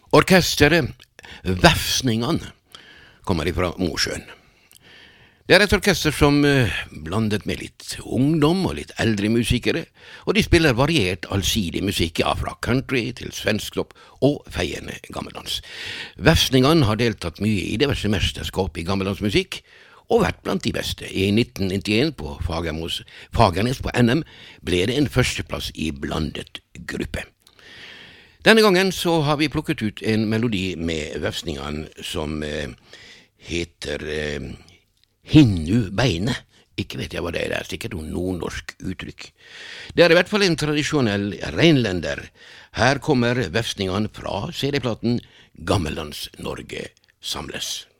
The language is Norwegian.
Orkesteret Vefsningene kommer ifra Mosjøen. Det et orkester som blandet med litt ungdom og litt eldre musikere, og de spiller variert allsidig musikk, ja, fra country til svensktopp og feiende gammeldans. Vefsningene har deltatt mye i diverse mesterskap i gammeldansmusikk, og vært blant de beste. I 1991 på Fagernes på NM ble det en førsteplass i blandet gruppe. Denne gangen så har vi plukket ut en melodi med Vefsningene som heter Hinnu beine. Ikke vet jeg hva det er sikkert noe nordnorsk uttrykk. Det I hvert fall en tradisjonell reinlender. Her kommer Vefsningene fra CD-platen Gammeldans Norge samles.